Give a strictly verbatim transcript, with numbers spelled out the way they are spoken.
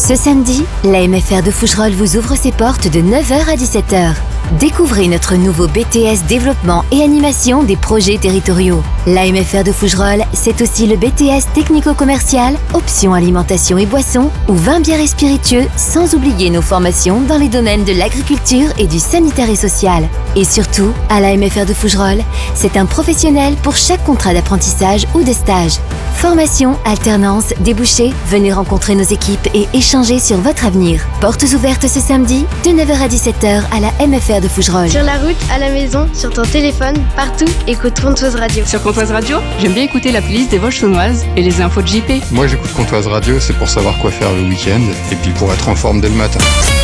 Ce samedi, l'A M F R de Fougerolles vous ouvre ses portes de neuf heures à dix-sept heures. Découvrez notre nouveau B T S Développement et Animation des projets territoriaux. L'A M F R de Fougerolles, c'est aussi le B T S Technico-commercial, option alimentation et boissons, ou vin, bière et spiritueux, sans oublier nos formations dans les domaines de l'agriculture et du sanitaire et social. Et surtout, à l'A M F R de Fougerolles, c'est un professionnel pour chaque contrat d'apprentissage ou de stage. Formation, alternance, débouchés, venez rencontrer nos équipes et échanger sur votre avenir. Portes ouvertes ce samedi, de neuf heures à dix-sept heures à la M F R de Fougerolles. Sur la route, à la maison, sur ton téléphone, partout, écoute Pontoise Radio. Sur Pontoise Radio, j'aime bien écouter la playlist des Vosges Saunoises et les infos de J P. Moi j'écoute Pontoise Radio, c'est pour savoir quoi faire le week-end et puis pour être en forme dès le matin.